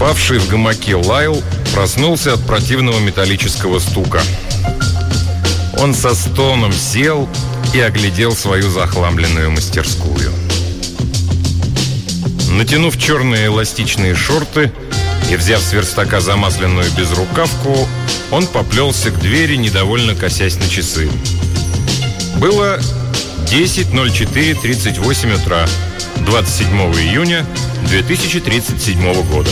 Спавший в гамаке Лайл проснулся от противного металлического стука. Он со стоном сел и оглядел свою захламленную мастерскую. Натянув черные эластичные шорты и взяв с верстака замасленную безрукавку, он поплелся к двери, недовольно косясь на часы. Было 10:04:38 утра, 27 июня 2037 года.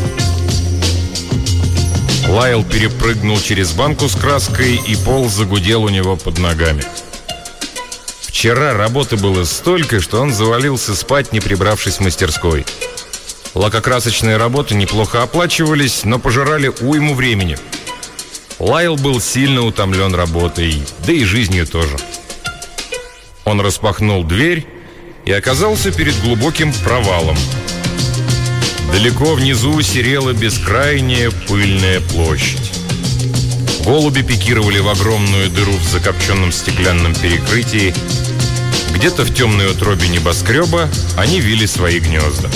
Лайл перепрыгнул через банку с краской, и пол загудел у него под ногами. Вчера работы было столько, что он завалился спать, не прибравшись в мастерской. Лакокрасочные работы неплохо оплачивались, но пожирали уйму времени. Лайл был сильно утомлен работой, да и жизнью тоже. Он распахнул дверь и оказался перед глубоким провалом. Далеко внизу серела бескрайняя пыльная площадь. Голуби пикировали в огромную дыру в закопченном стеклянном перекрытии. Где-то в темной утробе небоскреба они вили свои гнезда.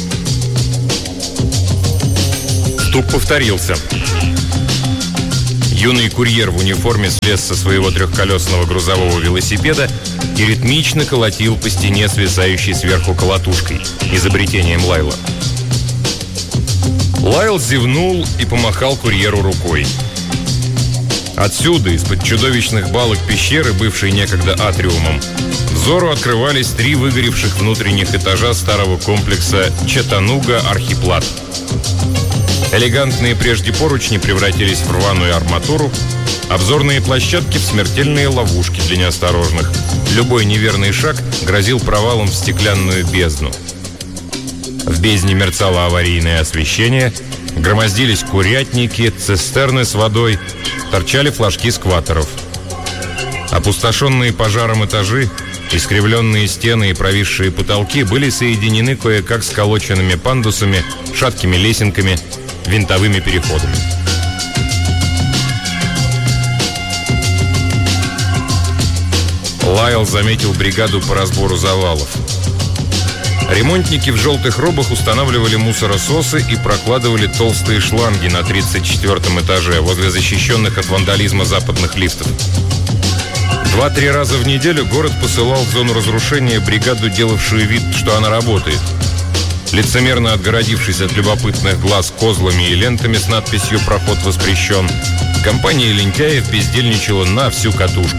Стук повторился. Юный курьер в униформе слез со своего трехколесного грузового велосипеда и ритмично колотил по стене, свисающей сверху колотушкой, изобретением Лайла. Лайл зевнул и помахал курьеру рукой. Отсюда, из-под чудовищных балок пещеры, бывшей некогда атриумом, взору открывались 3 выгоревших внутренних этажа старого комплекса Чаттануга-Архиплат. Элегантные прежде поручни превратились в рваную арматуру, обзорные площадки в смертельные ловушки для неосторожных. Любой неверный шаг грозил провалом в стеклянную бездну. В бездне мерцало аварийное освещение, громоздились курятники, цистерны с водой, торчали флажки скваттеров. Опустошенные пожаром этажи, искривленные стены и провисшие потолки были соединены кое-как сколоченными пандусами, шаткими лесенками, винтовыми переходами. Лайл заметил бригаду по разбору завалов. Ремонтники в желтых робах устанавливали мусорососы и прокладывали толстые шланги на 34-м этаже возле защищенных от вандализма западных лифтов. 2-3 раза в неделю город посылал в зону разрушения бригаду, делавшую вид, что она работает. Лицемерно отгородившись от любопытных глаз козлами и лентами с надписью «Проход воспрещен», компания лентяев бездельничала на всю катушку.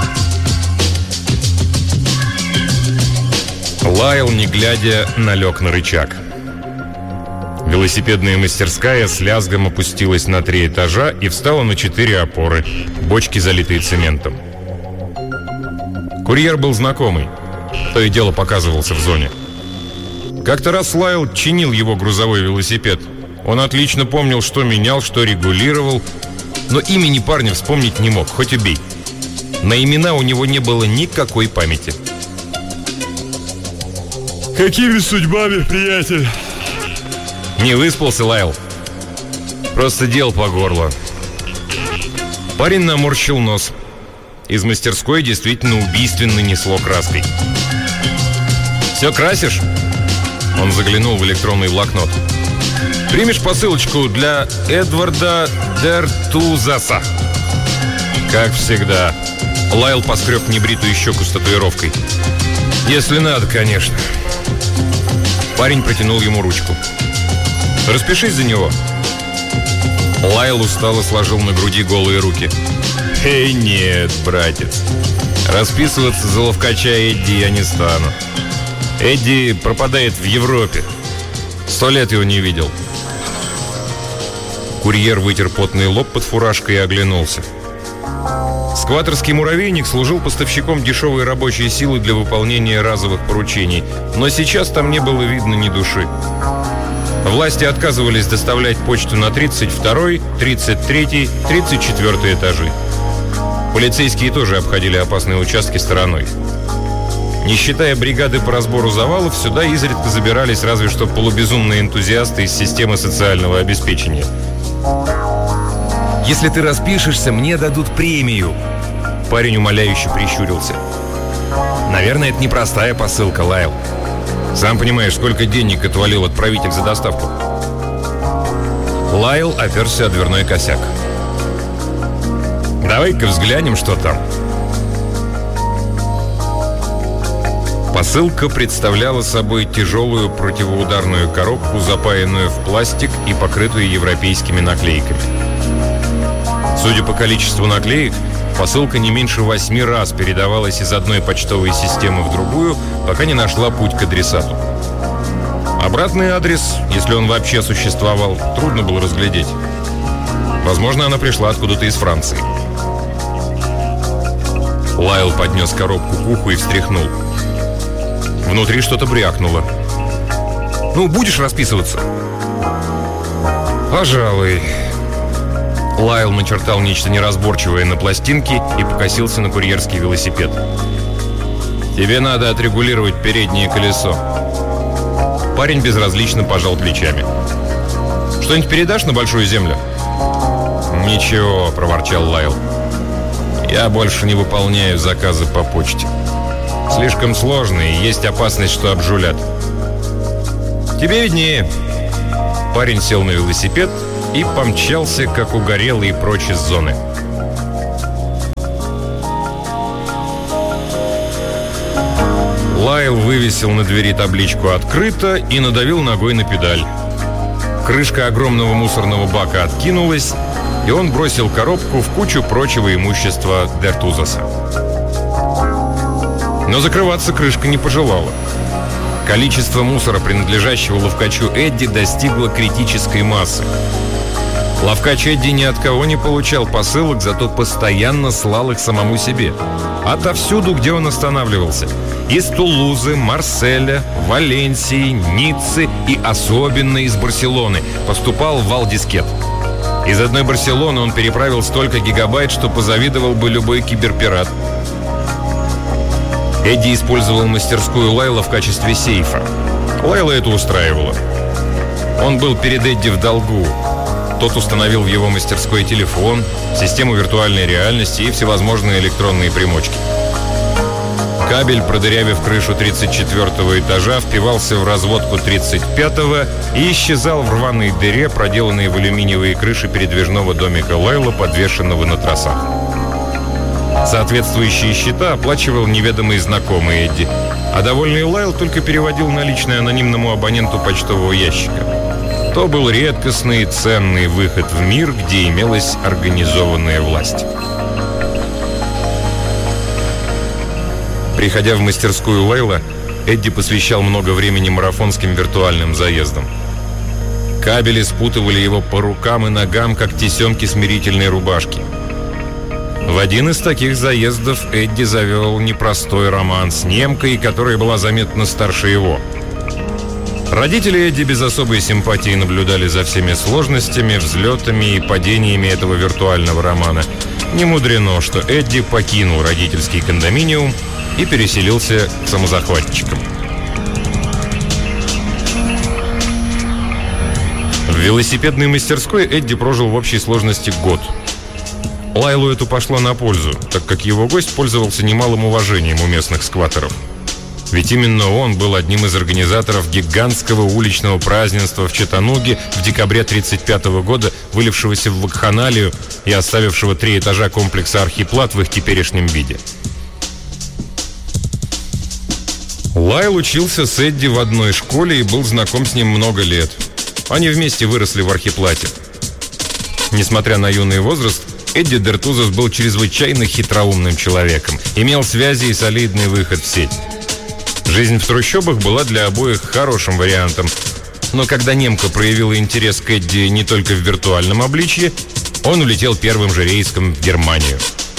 Лайл, не глядя, налег на рычаг. Велосипедная мастерская с лязгом опустилась на 3 этажа и встала на 4 опоры, бочки, залитые цементом. Курьер был знакомый, то и дело показывался в зоне. Как-то раз Лайл чинил его грузовой велосипед. Он отлично помнил, что менял, что регулировал, но имени парня вспомнить не мог, хоть убей. На имена у него не было никакой памяти. Какими судьбами, приятель? Не выспался, Лайл. Просто дел по горло. Парень наморщил нос. Из мастерской действительно убийственно несло краской. «Все красишь?» Он заглянул в электронный блокнот. «Примешь посылочку для Эдварда Дертузаса?» «Как всегда». Лайл поскреб небритую щеку с татуировкой. «Если надо, конечно». Парень протянул ему ручку. «Распишись за него». Лайл устало сложил на груди голые руки. «Эй, нет, братец. Расписываться за ловкача Эдди я не стану. Эдди пропадает в Европе. 100 лет его не видел». Курьер вытер потный лоб под фуражкой и оглянулся. Скваторский муравейник служил поставщиком дешевой рабочей силы для выполнения разовых поручений, но сейчас там не было видно ни души. Власти отказывались доставлять почту на 32-й, 33-й, 34-й этажи. Полицейские тоже обходили опасные участки стороной. Не считая бригады по разбору завалов, сюда изредка забирались разве что полубезумные энтузиасты из системы социального обеспечения. «Если ты распишешься, мне дадут премию». Парень умоляюще прищурился. «Наверное, это непростая посылка, Лайл. Сам понимаешь, сколько денег отвалил отправитель за доставку». Лайл оперся о дверной косяк. «Давай-ка взглянем, что там». Посылка представляла собой тяжелую противоударную коробку, запаянную в пластик и покрытую европейскими наклейками. Судя по количеству наклеек, посылка не меньше 8 раз передавалась из одной почтовой системы в другую, пока не нашла путь к адресату. Обратный адрес, если он вообще существовал, трудно было разглядеть. Возможно, она пришла откуда-то из Франции. Лайл поднес коробку к уху и встряхнул. Внутри что-то брякнуло. «Ну, будешь расписываться?» «Пожалуй». Лайл начертал нечто неразборчивое на пластинке и покосился на курьерский велосипед. «Тебе надо отрегулировать переднее колесо». Парень безразлично пожал плечами. «Что-нибудь передашь на Большую Землю?» «Ничего», — проворчал Лайл. «Я больше не выполняю заказы по почте. Слишком сложно, и есть опасность, что обжулят». «Тебе виднее». Парень сел на велосипед и помчался, как угорелый, прочь из зоны. Лайл вывесил на двери табличку «Открыто» и надавил ногой на педаль. Крышка огромного мусорного бака откинулась, и он бросил коробку в кучу прочего имущества Дертузаса. Но закрываться крышка не пожелала. Количество мусора, принадлежащего ловкачу Эдди, достигло критической массы. Ловкач Эдди ни от кого не получал посылок, зато постоянно слал их самому себе. Отовсюду, где он останавливался. Из Тулузы, Марселя, Валенсии, Ниццы и особенно из Барселоны поступал вал дискет. Из одной Барселоны он переправил столько гигабайт, что позавидовал бы любой киберпират. Эдди использовал мастерскую Лайла в качестве сейфа. Лайла это устраивало. Он был перед Эдди в долгу. Тот установил в его мастерской телефон, систему виртуальной реальности и всевозможные электронные примочки. Кабель, продырявив крышу 34-го этажа, впивался в разводку 35-го и исчезал в рваной дыре, проделанной в алюминиевые крыши передвижного домика Лайла, подвешенного на тросах. Соответствующие счета оплачивал неведомый знакомый Эдди, а довольный Лайл только переводил наличные анонимному абоненту почтового ящика. То был редкостный и ценный выход в мир, где имелась организованная власть. Приходя в мастерскую Лайла, Эдди посвящал много времени марафонским виртуальным заездам. Кабели спутывали его по рукам и ногам, как тесемки смирительной рубашки. В один из таких заездов Эдди завел непростой роман с немкой, которая была заметно старше его. Родители Эдди без особой симпатии наблюдали за всеми сложностями, взлетами и падениями этого виртуального романа. Не мудрено, что Эдди покинул родительский кондоминиум и переселился к самозахватчикам. В велосипедной мастерской Эдди прожил в общей сложности год. Лайлу это пошло на пользу, так как его гость пользовался немалым уважением у местных скваттеров. Ведь именно он был одним из организаторов гигантского уличного празднества в Чаттануге в декабре 1935 года, вылившегося в вакханалию и оставившего 3 этажа комплекса «Архиплат» в их теперешнем виде. Лайл учился с Эдди в одной школе и был знаком с ним много лет. Они вместе выросли в Архиплате. Несмотря на юный возраст, Эдди Дертузас был чрезвычайно хитроумным человеком, имел связи и солидный выход в сеть. Жизнь в трущобах была для обоих хорошим вариантом, но когда немка проявила интерес к Эдди не только в виртуальном обличье, он улетел первым же рейсом в Германию.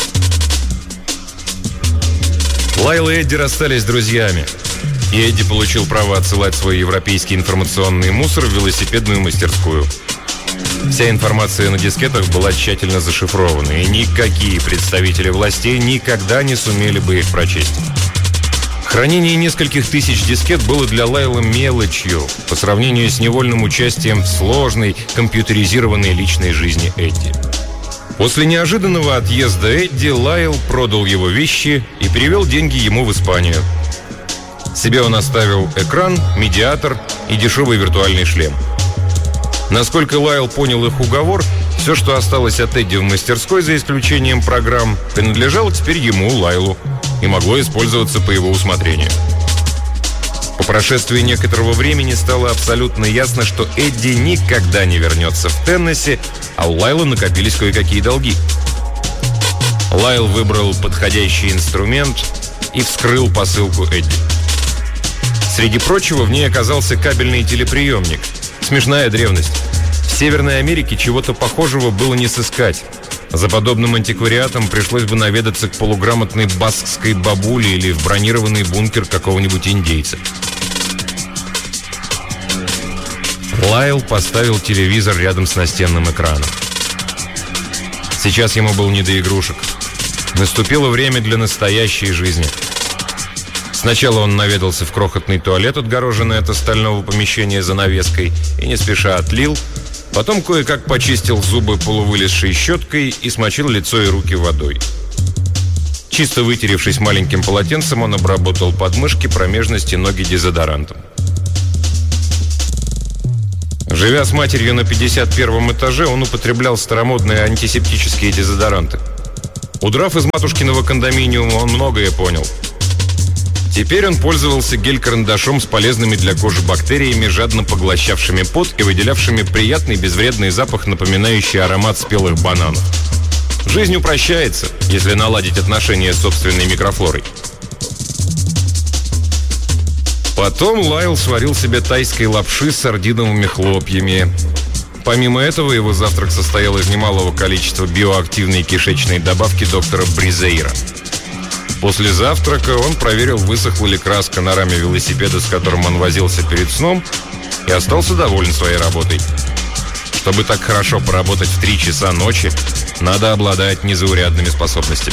Лайл и Эдди расстались друзьями, и Эдди получил право отсылать свой европейский информационный мусор в велосипедную мастерскую. Вся информация на дискетах была тщательно зашифрована, и никакие представители властей никогда не сумели бы их прочесть. Хранение нескольких тысяч дискет было для Лайла мелочью по сравнению с невольным участием в сложной, компьютеризированной личной жизни Эдди. После неожиданного отъезда Эдди Лайл продал его вещи и перевел деньги ему в Испанию. Себе он оставил экран, медиатор и дешевый виртуальный шлем. Насколько Лайл понял их уговор, все, что осталось от Эдди в мастерской, за исключением программ, принадлежало теперь ему, Лайлу, и могло использоваться по его усмотрению. По прошествии некоторого времени стало абсолютно ясно, что Эдди никогда не вернется в Теннесси, а у Лайла накопились кое-какие долги. Лайл выбрал подходящий инструмент и вскрыл посылку Эдди. Среди прочего, в ней оказался кабельный телеприемник. Смешная древность. В Северной Америке чего-то похожего было не сыскать. За подобным антиквариатом пришлось бы наведаться к полуграмотной баскской бабуле или в бронированный бункер какого-нибудь индейца. Лайл поставил телевизор рядом с настенным экраном. Сейчас ему было не до игрушек. Наступило время для настоящей жизни. Сначала он наведался в крохотный туалет, отгороженный от остального помещения занавеской, и не спеша отлил. Потом кое-как почистил зубы полувылезшей щеткой и смочил лицо и руки водой. Чисто вытеревшись маленьким полотенцем, он обработал подмышки, промежности, ноги дезодорантом. Живя с матерью на 51-м этаже, он употреблял старомодные антисептические дезодоранты. Удрав из матушкиного кондоминиума, он многое понял. Теперь он пользовался гель-карандашом с полезными для кожи бактериями, жадно поглощавшими пот и выделявшими приятный безвредный запах, напоминающий аромат спелых бананов. Жизнь упрощается, если наладить отношения с собственной микрофлорой. Потом Лайл сварил себе тайской лапши с сардиновыми хлопьями. Помимо этого, его завтрак состоял из немалого количества биоактивной кишечной добавки доктора Бризейра. После завтрака он проверил, высохла ли краска на раме велосипеда, с которым он возился перед сном, и остался доволен своей работой. Чтобы так хорошо поработать в 3 часа ночи, надо обладать незаурядными способностями.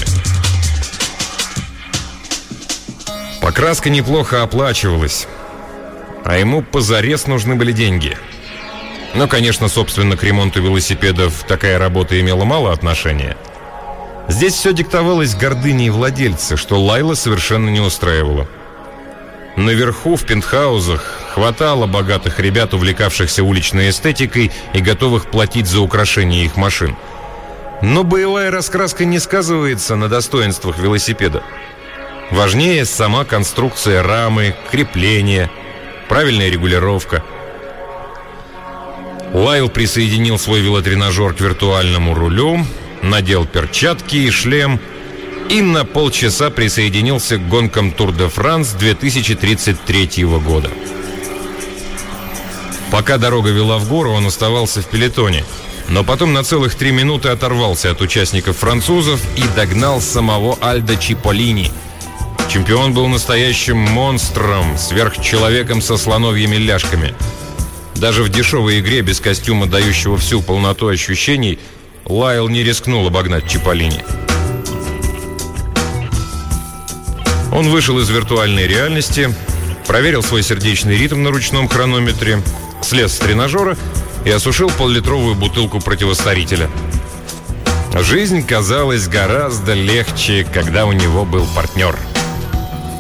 Покраска неплохо оплачивалась, а ему позарез нужны были деньги. Но, конечно, собственно, к ремонту велосипедов такая работа имела мало отношения. Здесь все диктовалось гордыней владельца, что Лайла совершенно не устраивало. Наверху, в пентхаузах, хватало богатых ребят, увлекавшихся уличной эстетикой и готовых платить за украшение их машин. Но боевая раскраска не сказывается на достоинствах велосипеда. Важнее сама конструкция рамы, крепление, правильная регулировка. Лайл присоединил свой велотренажер к виртуальному рулю, надел перчатки и шлем и на полчаса присоединился к гонкам Тур-де-Франс 2033 года. Пока дорога вела в гору, он оставался в пелотоне, но потом на целых 3 минуты оторвался от участников французов и догнал самого Альдо Чиполлини. Чемпион был настоящим монстром, сверхчеловеком со слоновьими ляжками. Даже в дешевой игре без костюма, дающего всю полноту ощущений, Лайл не рискнул обогнать Чиполлини. Он вышел из виртуальной реальности, проверил свой сердечный ритм на ручном хронометре, слез с тренажера и осушил пол-литровую бутылку противостарителя. Жизнь казалась гораздо легче, когда у него был партнер.